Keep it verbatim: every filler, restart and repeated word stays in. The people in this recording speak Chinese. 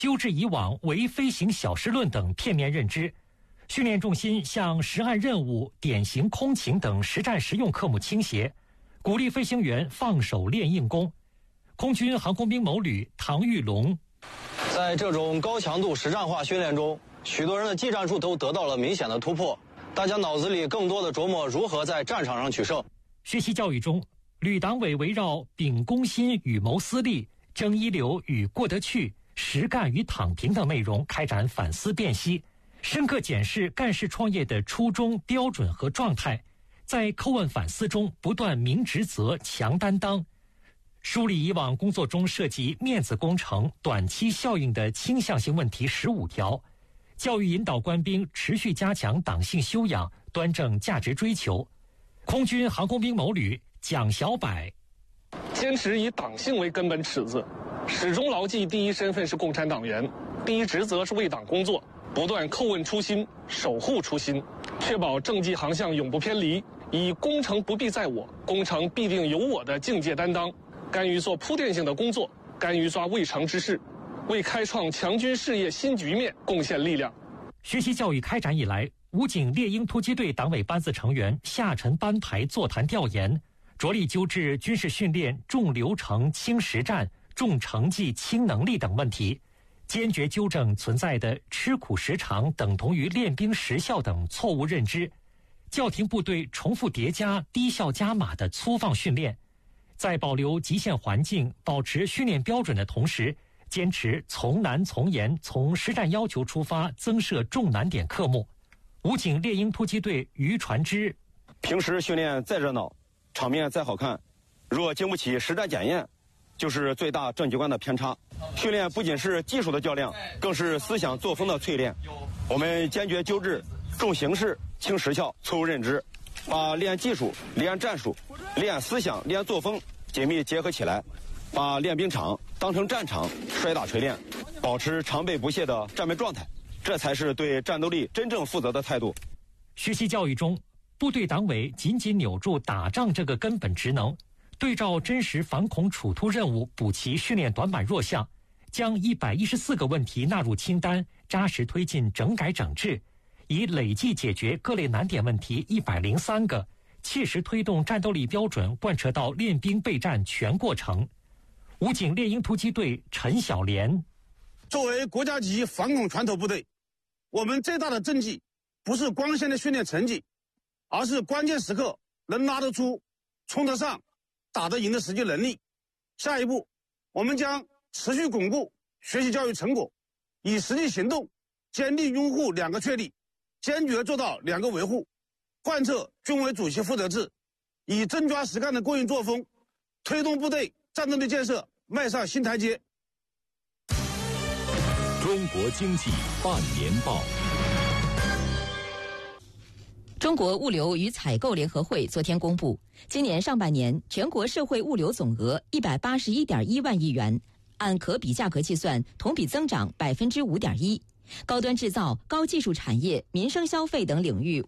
纠治以往为飞行小时论等片面认知。训练重心向实岸任务、典型空勤等实战实用科目倾斜，鼓励飞行员放手练硬功。空军航空兵某旅唐玉龙， 在这种高强度实战化训练中，许多人的技战术都得到了明显的突破，大家脑子里更多的琢磨如何在战场上取胜。 学习教育中，旅党委围绕秉公心与谋私利、争一流与过得去、实干与躺平等内容开展反思辨析，深刻检视干事创业的初衷、标准和状态，在叩问反思中不断明职责、强担当，梳理以往工作中涉及面子工程、短期效应的倾向性问题十五条，教育引导官兵持续加强党性修养，端正价值追求。空军航空兵某旅蒋小柏， 坚持以党性为根本尺子，始终牢记第一身份是共产党员，第一职责是为党工作，不断叩问初心，守护初心，确保政绩航向永不偏离，以工程不必在我，工程必定有我的境界担当，甘于做铺垫性的工作，甘于抓未成之事，为开创强军事业新局面贡献力量。 学习教育开展以来，武警猎鹰突击队党委班子成员下沉班排座谈调研，着力纠治军事训练重流程轻实战、重成绩轻能力等问题，坚决纠正存在的吃苦时长等同于练兵时效等错误认知，叫停部队重复叠加、低效加码的粗放训练，在保留极限环境、保持训练标准的同时，坚持从难从严、从实战要求出发，增设重难点科目。武警猎鹰突击队于传之， 平时训练再热闹，场面再好看，若经不起实战检验，就是最大政绩观的偏差。训练不仅是技术的较量，更是思想作风的淬炼。我们坚决纠治重形式轻实效错误认知，把练技术、练战术、练思想、练作风紧密结合起来，把练兵场当成战场，摔打锤炼，保持常备不懈的战备状态，这才是对战斗力真正负责的态度。 学习教育中，部队党委紧紧扭住打仗这个根本职能，对照真实反恐处突任务补齐训练短板弱项，将一百一十四个问题纳入清单，扎实推进整改整治，以累计解决各类难点问题一百零三个，切实推动战斗力标准贯彻到练兵备战全过程。武警猎鹰突击队陈小莲， 作为国家级反恐船头部队，我们最大的政绩不是光鲜的训练成绩，而是关键时刻能拉得出、冲得上、打得赢的实际能力。下一步，我们将持续巩固学习教育成果，以实际行动坚定拥护两个确立，坚决做到两个维护，贯彻军委主席负责制，以真抓实干的过硬作风，推动部队战斗力建设迈上新台阶。 中国经济半年报。 中国物流与采购联合会昨天公布，今年上半年全国社会物流总额一百八十一点一万亿元，按可比价格计算，同比增长百分之五点一。高端制造、高技术产业、民生消费等领域